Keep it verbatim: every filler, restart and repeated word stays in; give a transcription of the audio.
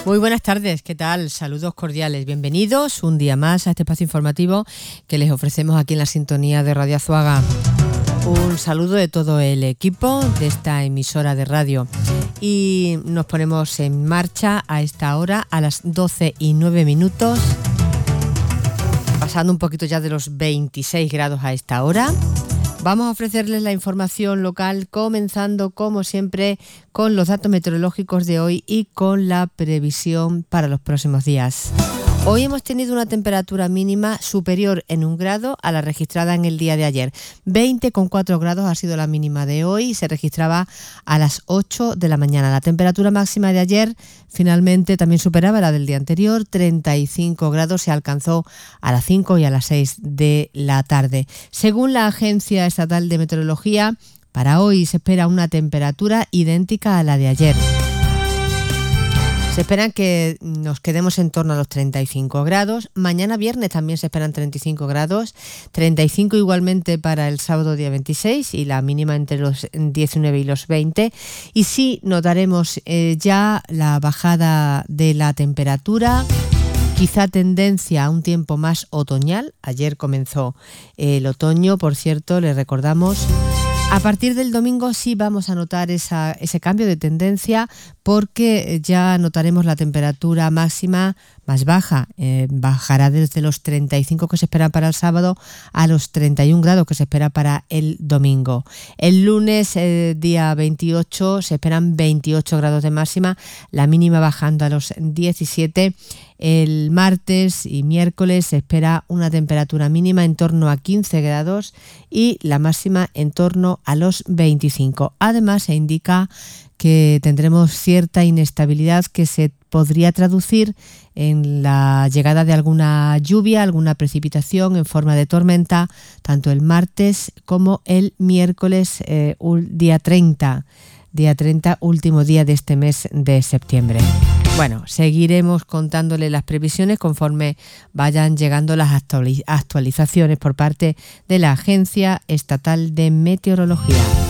Muy buenas tardes, ¿qué tal? Saludos cordiales, bienvenidos un día más a este espacio informativo que les ofrecemos aquí en la sintonía de Radio Azuaga. Un saludo de todo el equipo de esta emisora de radio y nos ponemos en marcha a esta hora a las doce y nueve minutos, pasando un poquito ya de los veintiséis grados a esta hora. Vamos a ofrecerles la información local, comenzando como siempre con los datos meteorológicos de hoy y con la previsión para los próximos días. Hoy hemos tenido una temperatura mínima superior en un grado a la registrada en el día de ayer. veinte coma cuatro grados ha sido la mínima de hoy y se registraba a las ocho de la mañana. La temperatura máxima de ayer finalmente también superaba la del día anterior. treinta y cinco grados se alcanzó a las cinco y a las seis de la tarde. Según la Agencia Estatal de Meteorología, para hoy se espera una temperatura idéntica a la de ayer. Se esperan que nos quedemos en torno a los treinta y cinco grados. Mañana viernes también se esperan treinta y cinco grados. treinta y cinco igualmente para el sábado día veintiséis y la mínima entre los diecinueve y los veinte. Y sí notaremos eh, ya la bajada de la temperatura. Quizá tendencia a un tiempo más otoñal. Ayer comenzó el otoño, por cierto, les recordamos. A partir del domingo sí vamos a notar esa, ese cambio de tendencia porque ya notaremos la temperatura máxima más baja. Eh, bajará desde los treinta y cinco que se espera para el sábado a los treinta y un grados que se espera para el domingo. El lunes, eh, día veintiocho, se esperan veintiocho grados de máxima, la mínima bajando a los diecisiete. El martes y miércoles se espera una temperatura mínima en torno a quince grados y la máxima en torno a los veinticinco. Además, se indica que tendremos cierta inestabilidad que se podría traducir en la llegada de alguna lluvia, alguna precipitación en forma de tormenta, tanto el martes como el miércoles, eh, día treinta, día treinta, último día de este mes de septiembre. Bueno, seguiremos contándole las previsiones conforme vayan llegando las actualizaciones por parte de la Agencia Estatal de Meteorología.